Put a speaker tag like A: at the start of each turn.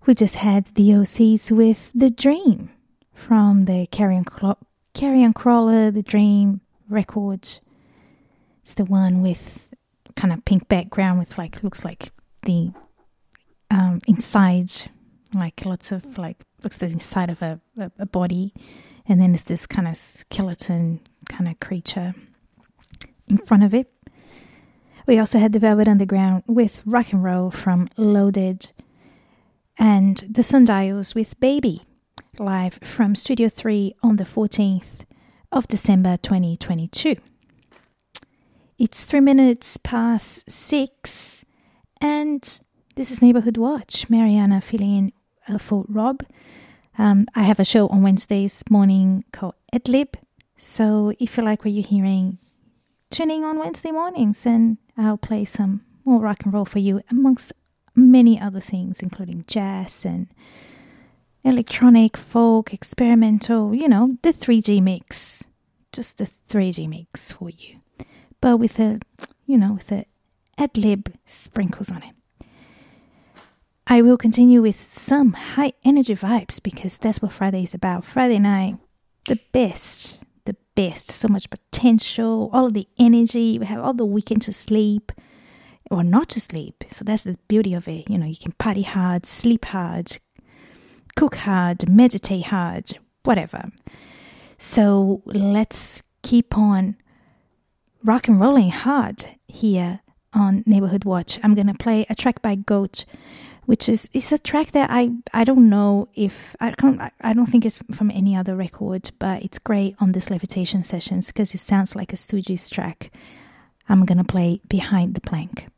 A: We just had the OCs with The Dream from the Carrion Crawler, The Dream record. It's the one with kind of pink background with looks like the inside, like lots of looks the inside of a body, and then it's this kind of skeleton kind of creature in front of it. We also had the Velvet Underground with Rock and Roll from Loaded, and the Sundials with Baby, live from Studio 3 on the 14th of December 2022. It's 3 minutes past 6, and this is Neighborhood Watch. Mariana filling in for Rob. I have a show on Wednesdays morning called Adlib, so if you like what you're hearing, tune in on Wednesday mornings and I'll play some more rock and roll for you, amongst many other things, including jazz and electronic, folk, experimental, the 3G mix. Just the 3G mix for you. But with a ad-lib sprinkles on it. I will continue with some high energy vibes because that's what Friday is about. Friday night, the best, so much potential, all of the energy. We have all the weekend to sleep or not to sleep. So that's the beauty of it. You can party hard, sleep hard, cook hard, meditate hard, whatever. So let's keep on rock and rolling hard here on Neighborhood Watch. I'm going to play a track by Goat, which is a track that I don't know if I don't think it's from any other record, but it's great on this Levitation Sessions because it sounds like a Stooges track. I'm going to play Behind the Plank.